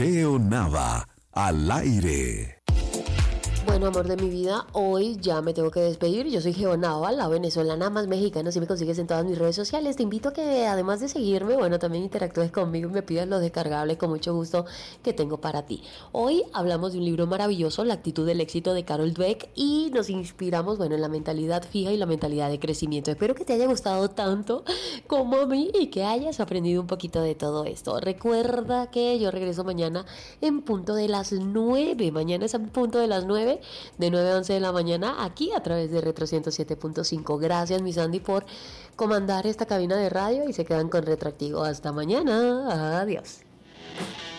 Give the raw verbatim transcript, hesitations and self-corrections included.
Geo Nava, al aire. Bueno, amor de mi vida, hoy ya me tengo que despedir. Yo soy Geo Nava, la venezolana más mexicana. Así me consigues en todas mis redes sociales. Te invito a que, además de seguirme, bueno, también interactúes conmigo y me pidas los descargables con mucho gusto que tengo para ti. Hoy hablamos de un libro maravilloso, La actitud del éxito, de Carol Dweck, y nos inspiramos, bueno, en la mentalidad fija y la mentalidad de crecimiento. Espero que te haya gustado tanto como a mí y que hayas aprendido un poquito de todo esto. Recuerda que yo regreso mañana en punto de las nueve. Mañana es en punto de las nueve. De nueve a once de la mañana, aquí a través de Retro ciento siete punto cinco. Gracias, mi Sandy, por comandar esta cabina de radio y se quedan con Retroactivo. Hasta mañana. Adiós.